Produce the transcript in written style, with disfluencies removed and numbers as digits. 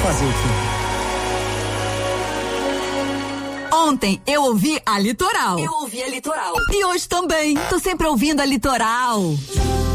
Fazer o quê? Ontem eu ouvi a Litoral. Eu ouvi a Litoral. E hoje também. Tô sempre ouvindo a Litoral.